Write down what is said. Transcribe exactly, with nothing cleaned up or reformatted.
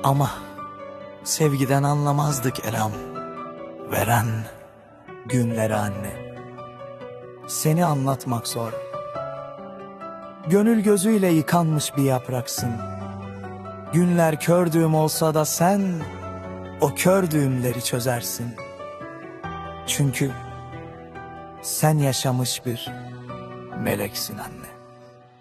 Ama sevgiden anlamazdık Elam. Veren günleri anne. Seni anlatmak zor. Gönül gözüyle yıkanmış bir yapraksın. Günler kördüğüm olsa da sen o kördüğümleri çözersin. Çünkü sen yaşamış bir meleksin anne.